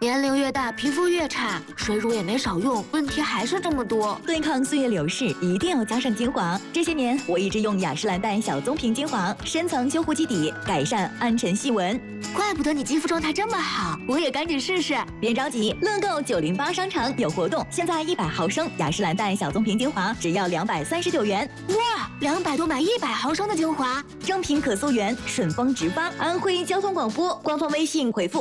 年龄越大，皮肤越差，水乳也没少用，问题还是这么多。 对抗岁月流逝，一定要加上精华。这些年，我一直用雅诗兰黛小棕瓶精华，深层修护基底，改善暗沉细纹。 怪不得你肌肤状态这么好，我也赶紧试试。 别着急，乐购908商城有活动，现在100毫升雅诗兰黛小棕瓶精华只要239元。 哇，200多买100毫升的精华， 正品可溯源，顺丰直发。安徽交通广播官方微信回复